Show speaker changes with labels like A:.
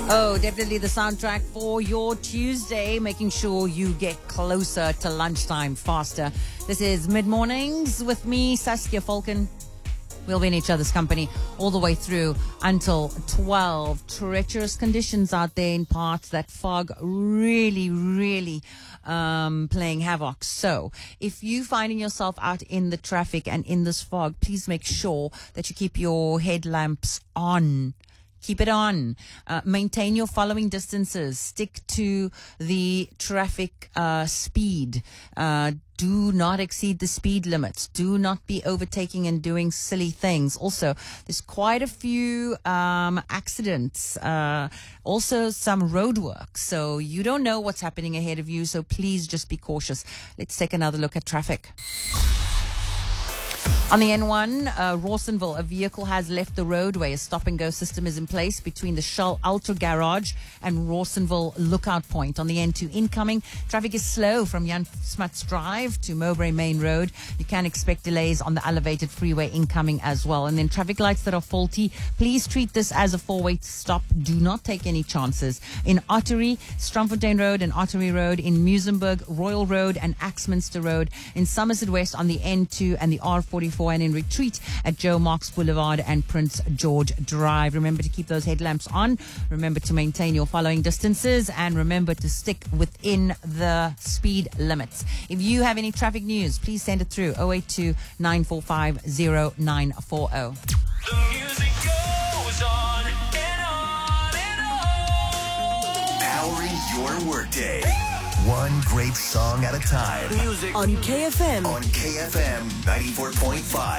A: Oh, definitely the soundtrack for your Tuesday, making sure you get closer to lunchtime faster. This is Mid Mornings with me, Saskia Falcon. We'll be in each other's company all the way through until 12. Treacherous conditions out there in parts. That fog really playing havoc. So if you finding yourself out in the traffic and in this fog, please make sure that you keep your headlamps on. Keep it on. Maintain your following distances. Stick to the traffic speed. Do not exceed the speed limits. Do not be overtaking and doing silly things. Also, there's quite a few accidents. Also, some road work. So you don't know what's happening ahead of you. So please just be cautious. Let's take another look at traffic. On the N1, Rawsonville, a vehicle has left the roadway. A stop-and-go system is in place between the Shell Ultra Garage and Rawsonville Lookout Point. On the N2 incoming, traffic is slow from Jan Smuts Drive to Mowbray Main Road. You can expect delays on the elevated freeway incoming as well. And then traffic lights that are faulty, please treat this as a four-way stop. Do not take any chances. In Ottery, Strumfontein Road and Ottery Road. In Muizenberg, Royal Road and Axminster Road. In Somerset West on the N2 and the R44. And in Retreat at Joe Marks Boulevard and Prince George Drive. Remember to keep those headlamps on. Remember to maintain your following distances. And remember to stick within the speed limits. If you have any traffic news, please send it through 082 945 0940.
B: The music goes on and on and on.
C: Powering your workday. One great song at a time.
B: Music
D: on KFM.
C: On KFM 94.5.